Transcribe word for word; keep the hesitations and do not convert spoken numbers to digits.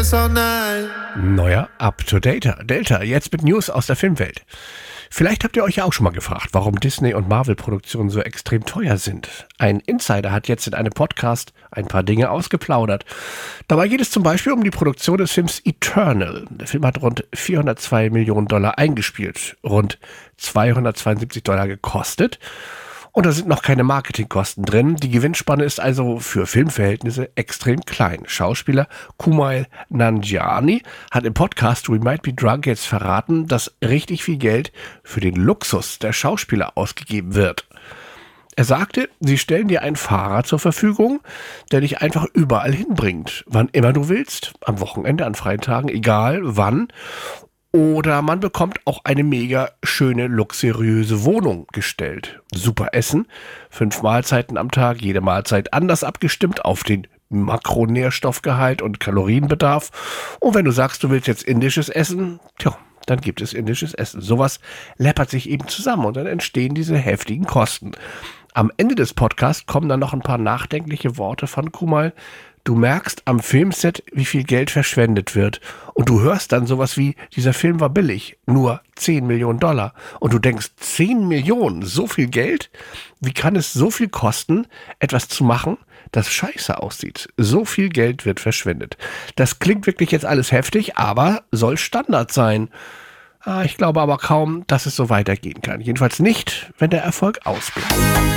this all night. Neuer Up-to-Data. Delta, jetzt mit News aus der Filmwelt. Vielleicht habt ihr euch ja auch schon mal gefragt, warum Disney- und Marvel-Produktionen so extrem teuer sind. Ein Insider hat jetzt in einem Podcast ein paar Dinge ausgeplaudert. Dabei geht es zum Beispiel um die Produktion des Films Eternal. Der Film hat rund vierhundertzwei Millionen Dollar eingespielt, rund zweihundertzweiundsiebzig Dollar gekostet. Und da sind noch keine Marketingkosten drin. Die Gewinnspanne ist also für Filmverhältnisse extrem klein. Schauspieler Kumail Nanjiani hat im Podcast We Might Be Drunk jetzt verraten, dass richtig viel Geld für den Luxus der Schauspieler ausgegeben wird. Er sagte, sie stellen dir einen Fahrer zur Verfügung, der dich einfach überall hinbringt, wann immer du willst, am Wochenende, an freien Tagen, egal wann. Oder man bekommt auch eine mega schöne, luxuriöse Wohnung gestellt. Super Essen, fünf Mahlzeiten am Tag, jede Mahlzeit anders abgestimmt auf den Makronährstoffgehalt und Kalorienbedarf. Und wenn du sagst, du willst jetzt indisches Essen, tja, dann gibt es indisches Essen. Sowas läppert sich eben zusammen und dann entstehen diese heftigen Kosten. Am Ende des Podcasts kommen dann noch ein paar nachdenkliche Worte von Kumail. Du merkst am Filmset, wie viel Geld verschwendet wird. Und du hörst dann sowas wie, dieser Film war billig, nur zehn Millionen Dollar. Und du denkst, zehn Millionen, so viel Geld? Wie kann es so viel kosten, etwas zu machen, das scheiße aussieht? So viel Geld wird verschwendet. Das klingt wirklich jetzt alles heftig, aber soll Standard sein. Ah, ich glaube aber kaum, dass es so weitergehen kann. Jedenfalls nicht, wenn der Erfolg ausbleibt.